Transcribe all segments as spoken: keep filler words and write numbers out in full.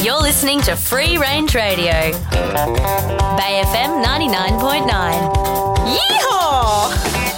You're listening to Free Range Radio. Bay F M ninety-nine point nine. Yeehaw!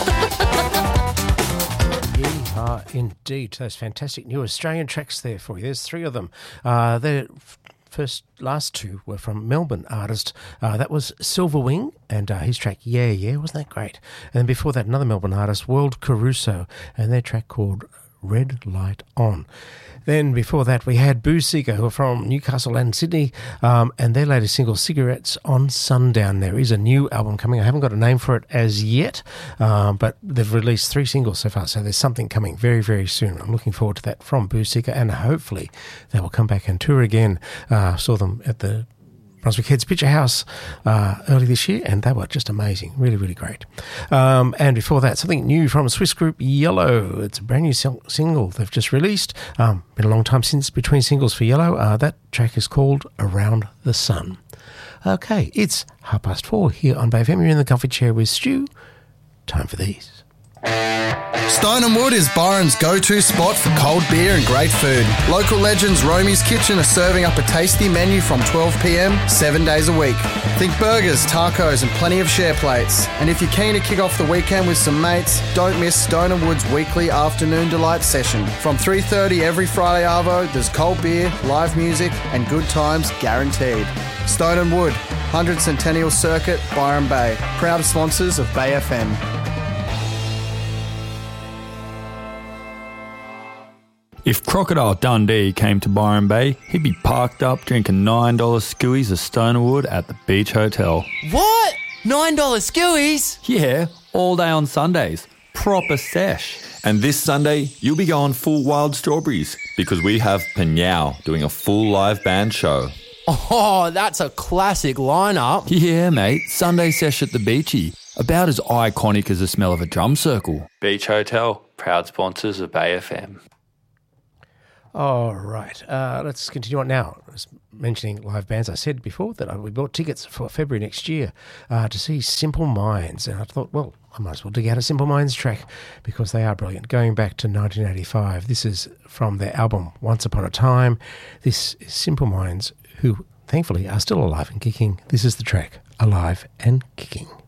Yeehaw, indeed. Those fantastic new Australian tracks there for you. There's three of them. Uh, the first, last two were from Melbourne artist. Uh, that was Silverwing and uh, his track Yeah Yeah. Wasn't that great? And then before that, another Melbourne artist, World Caruso, and their track called Red Light On. Then before that, we had Boo Seeker, who are from Newcastle and Sydney, um, and their latest single, Cigarettes on Sundown. There is a new album coming. I haven't got a name for it as yet, um, but they've released three singles so far, so there's something coming very, very soon. I'm looking forward to that from Boo Seeker, and hopefully they will come back and tour again. Uh, saw them at the Brunswick Heads Picture House uh, early this year, and they were just amazing. Really, really great. Um, and before that, something new from Swiss group Yellow. It's a brand new sing- single they've just released. Um, been a long time since between singles for Yellow. Uh, that track is called Around the Sun. Okay, it's half past four here on Bay F M. You're in the comfy chair with Stu. Time for these. Stone and Wood is Byron's go-to spot for cold beer and great food. Local legends Romy's Kitchen are serving up a tasty menu from twelve p m, seven days a week. Think burgers, tacos and plenty of share plates. And if you're keen to kick off the weekend with some mates, don't miss Stone and Wood's weekly afternoon delight session. From three thirty every Friday arvo, there's cold beer, live music and good times guaranteed. Stone and Wood, one hundred Centennial Circuit, Byron Bay. Proud sponsors of Bay F M. If Crocodile Dundee came to Byron Bay, he'd be parked up drinking nine dollars skewies of Stonerwood at the Beach Hotel. What? nine dollars skewies? Yeah, all day on Sundays. Proper sesh. And this Sunday, you'll be going full Wild Strawberries because we have Panyao doing a full live band show. Oh, that's a classic lineup. Yeah, mate. Sunday sesh at the Beachy. About as iconic as the smell of a drum circle. Beach Hotel, proud sponsors of Bay F M. All right, uh, let's continue on now. As mentioning live bands, I said before that we bought tickets for February next year uh, to see Simple Minds, and I thought, well, I might as well dig out a Simple Minds track because they are brilliant. Going back to nineteen eighty-five, this is from their album Once Upon a Time. This is Simple Minds, who thankfully are still alive and kicking. This is the track Alive and Kicking.